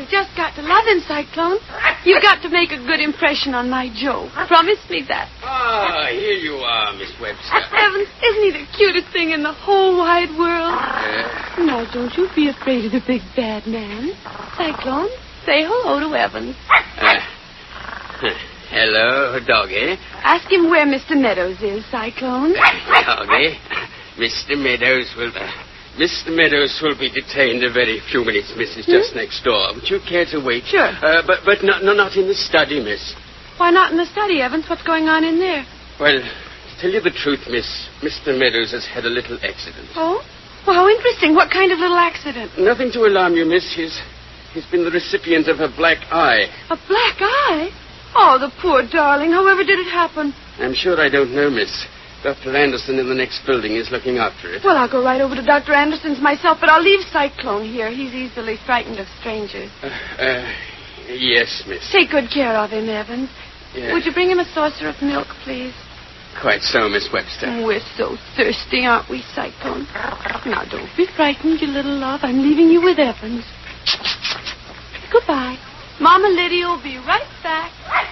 you've just got to love him, Cyclone. You've got to make a good impression on my Joe. Promise me that. Ah, here you are, Miss Webster. Evans, isn't he the cutest thing in the whole wide world? Now, don't you be afraid of the big bad man. Cyclone, say hello to Evans. Hello, Doggy. Ask him where Mr. Meadows is, Cyclone. Doggy, Mr. Meadows will be detained a very few minutes, Mrs. Just next door. Would you care to wait? Sure. But not in the study, miss. Why not in the study, Evans? What's going on in there? Well, to tell you the truth, miss, Mr. Meadows has had a little accident. Oh? Well, how interesting. What kind of little accident? Nothing to alarm you, miss. He's been the recipient of a black eye. A black eye? Oh, the poor darling. However did it happen? I'm sure I don't know, miss. Dr. Anderson in the next building is looking after it. Well, I'll go right over to Dr. Anderson's myself, but I'll leave Cyclone here. He's easily frightened of strangers. Yes, miss. Take good care of him, Evans. Yeah. Would you bring him a saucer of milk, please? Quite so, Miss Webster. We're so thirsty, aren't we, Cyclone? Now, don't be frightened, you little love. I'm leaving you with Evans. Goodbye. Mama Lydia will be right back.